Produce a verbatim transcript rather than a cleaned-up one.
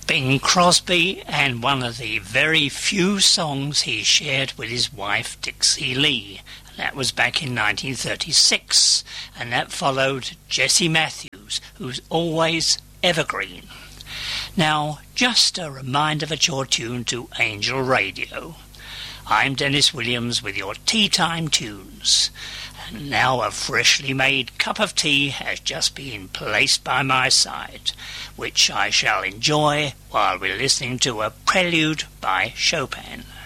Bing Crosby, and one of the very few songs he shared with his wife Dixie Lee. That was back in nineteen thirty-six, and that followed Jessie Matthews, who's always evergreen. Now, just a reminder that you're tuned to Angel Radio. I'm Dennis Williams with your Tea Time Tunes. And now a freshly made cup of tea has just been placed by my side, which I shall enjoy while we're listening to a prelude by Chopin.